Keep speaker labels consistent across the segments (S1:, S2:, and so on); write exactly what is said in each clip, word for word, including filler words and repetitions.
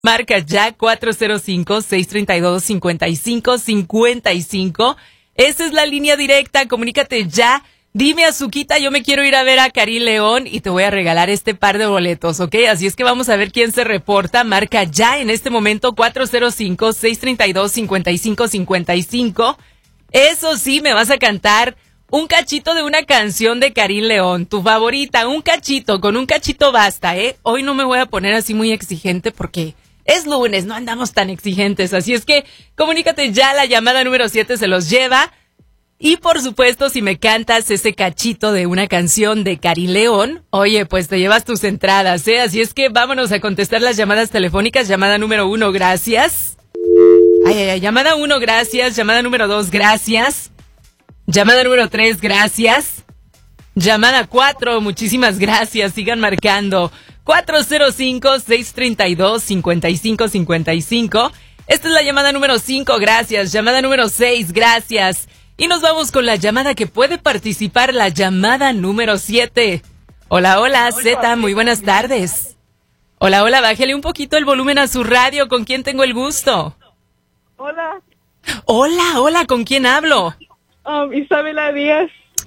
S1: Marca ya cuatro cero cinco, seis tres dos, cinco cinco cinco cinco. Esa es la línea directa, comunícate ya. Dime, Azuquita, yo me quiero ir a ver a Karim León y te voy a regalar este par de boletos, ¿ok? Así es que vamos a ver quién se reporta. Marca ya en este momento cuatro cero cinco, seis tres dos, cinco cinco cinco cinco. Eso sí, me vas a cantar un cachito de una canción de Karim León, tu favorita, un cachito, con un cachito basta, ¿eh? Hoy no me voy a poner así muy exigente porque es lunes, no andamos tan exigentes. Así es que comunícate ya, la llamada número siete se los lleva. Y por supuesto, si me cantas ese cachito de una canción de Karim León, oye, pues te llevas tus entradas, ¿eh? Así es que vámonos a contestar las llamadas telefónicas. Llamada número uno, gracias. Ay, ay, ay, llamada uno, gracias. Llamada número dos, gracias. Llamada número tres, gracias. Llamada cuatro, muchísimas gracias. Sigan marcando. cuatro cero cinco, seis tres dos, cinco cinco cinco cinco. Esta es la llamada número cinco, gracias. Llamada número seis, gracias. Y nos vamos con la llamada que puede participar, la llamada número siete. Hola, hola, Zeta, muy buenas tardes. Hola, hola, bájale un poquito el volumen a su radio. ¿Con quién tengo el gusto?
S2: Hola.
S1: Hola, hola, ¿con quién hablo?
S2: Um, Isabela Díaz.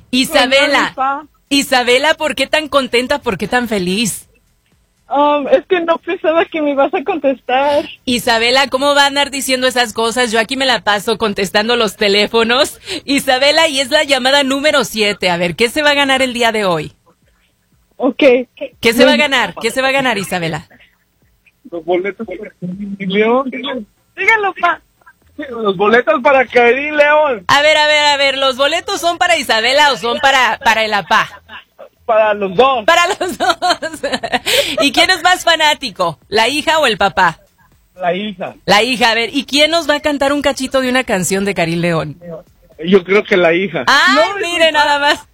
S1: Isabela. Isabela, ¿por qué tan contenta? ¿Por qué tan feliz?
S2: Um, es que no pensaba que me ibas a contestar.
S1: Isabela, ¿cómo va a andar diciendo esas cosas? Yo aquí me la paso contestando los teléfonos. Isabela, y es la llamada número siete. A ver, ¿qué se va a ganar el día de hoy?
S2: Ok.
S1: ¿Qué se va a ganar? ¿Qué se va a ganar, Isabela?
S3: Los boletos para Karim León.
S2: Díganlo, pa.
S3: Los boletos para Karim León.
S1: A ver, a ver, a ver, ¿los boletos son para Isabela o son para, para el apá?
S3: Para los dos.
S1: Para los dos. ¿Y quién es más fanático? ¿La hija o el papá?
S3: La hija.
S1: La hija, a ver, ¿y quién nos va a cantar un cachito de una canción de Karim León?
S3: Yo creo que la hija.
S1: ¡Ay, no, mire nada más!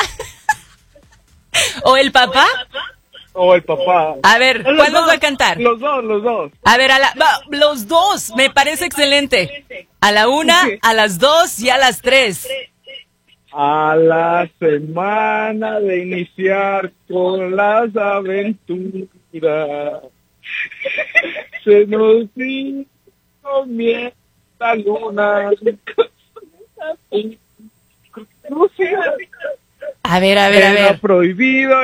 S1: ¿O el papá?
S3: O el papá.
S1: A ver, ¿cuál
S3: los
S1: nos
S3: dos,
S1: va a cantar?
S3: Los dos, los dos.
S1: A ver, a la, va, los dos, me parece excelente. A la una, a las dos y a las tres.
S3: A la semana de iniciar con las aventuras, se nos hizo miel la luna.
S1: A ver, a ver, a ver.
S3: Era prohibido